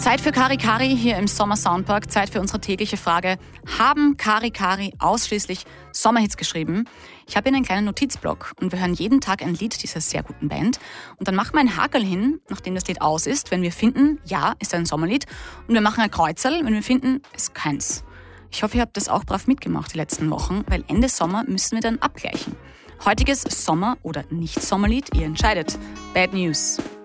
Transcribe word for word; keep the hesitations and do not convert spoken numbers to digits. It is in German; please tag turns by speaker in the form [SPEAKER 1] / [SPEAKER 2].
[SPEAKER 1] Zeit für Kari Kari hier im Sommer Soundpark. Zeit für unsere tägliche Frage. Haben Kari Kari ausschließlich Sommerhits geschrieben? Ich habe hier einen kleinen Notizblock und wir hören jeden Tag ein Lied dieser sehr guten Band. Und dann machen wir einen Hakel hin, nachdem das Lied aus ist, wenn wir finden, ja, ist ein Sommerlied. Und wir machen ein Kreuzerl, wenn wir finden, ist keins. Ich hoffe, ihr habt das auch brav mitgemacht die letzten Wochen, weil Ende Sommer müssen wir dann abgleichen. Heutiges Sommer- oder Nicht-Sommerlied, ihr entscheidet. Bad News.